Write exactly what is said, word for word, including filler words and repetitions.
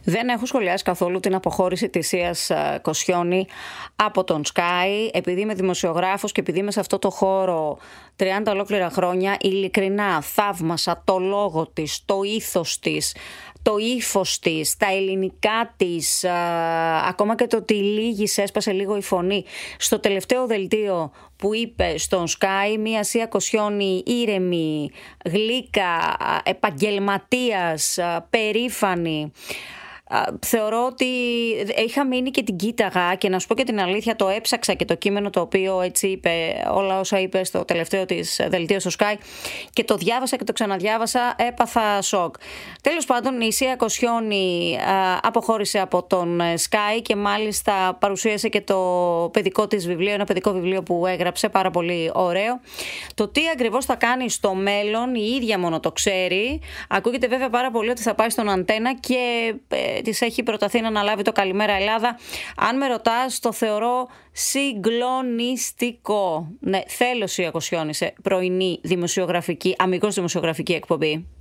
Δεν έχω σχολιάσει καθόλου την αποχώρηση της Ίας Κοσιόνη από τον Sky, επειδή είμαι δημοσιογράφος και επειδή είμαι σε αυτό το χώρο τριάντα ολόκληρα χρόνια. Ειλικρινά θαύμασα το λόγο της, το ήθος της, το ύφος της, τα ελληνικά της, α, ακόμα και το ότι λίγησε, έσπασε λίγο η φωνή στο τελευταίο δελτίο που είπε στον Sky, μια Ία Κοσιόνη ήρεμη, γλύκα, επαγγελματίας, περήφανη. Θεωρώ ότι είχα μείνει και την κοίταγα και να σου πω και την αλήθεια, το έψαξα και το κείμενο το οποίο έτσι είπε, όλα όσα είπε στο τελευταίο της δελτίο στο Sky, και το διάβασα και το ξαναδιάβασα, έπαθα σοκ. Τέλος πάντων, η Ία Κοσιόνη αποχώρησε από τον Sky και μάλιστα παρουσίασε και το παιδικό της βιβλίο, ένα παιδικό βιβλίο που έγραψε, πάρα πολύ ωραίο. Το τι ακριβώς θα κάνει στο μέλλον η ίδια μόνο το ξέρει. Ακούγεται βέβαια πάρα πολύ ότι θα πάει στον Αντένα και της έχει προταθεί να αναλάβει το Καλημέρα Ελλάδα. Αν με ρωτάς, το θεωρώ συγκλονιστικό. Ναι, θέλω Ία Κοσιόνη σε πρωινή δημοσιογραφική, αμιγώς δημοσιογραφική εκπομπή.